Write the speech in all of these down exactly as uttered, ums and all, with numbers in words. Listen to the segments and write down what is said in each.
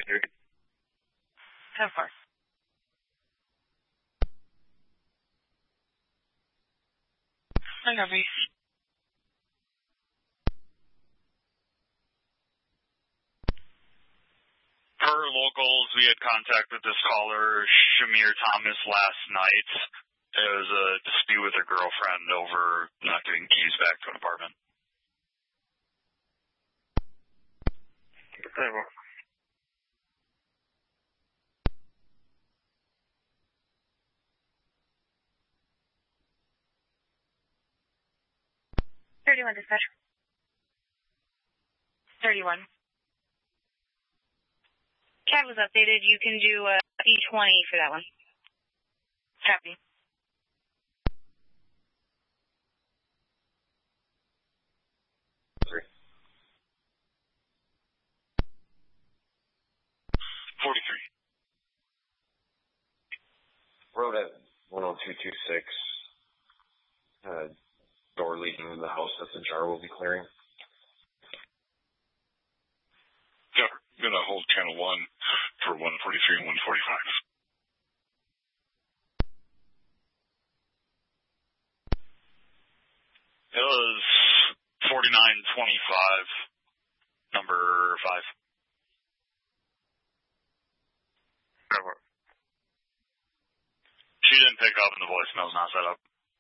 ten four. I copy. Per locals, we had contact with this caller, Shamir Thomas, last night. It was a dispute with her girlfriend over not getting keys back to an apartment. thirty-one dispatch. thirty-one. C A D was updated. You can do uh, E twenty for that one. Copy. Three. forty-three. Road at one oh two two six. Uh, door leading in the house that the jar will be clearing. Yeah, I'm going to hold channel one for one forty-three and one forty-five. It was forty-nine twenty-five, number five. She didn't pick up and the voicemail's not set up.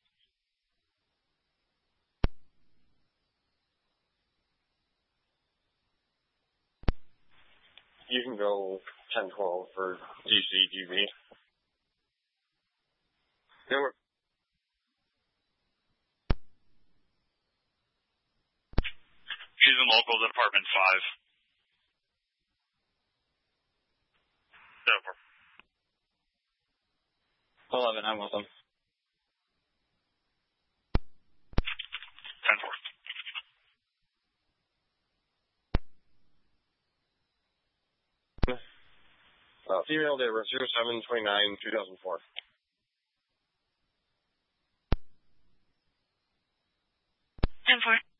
You can go ten twelve for D C G V. Number. She's in locals at apartment five. Over. eleven, I'm with them. ten four. Uh, female date birth zero seven twenty-nine two thousand four. ten four.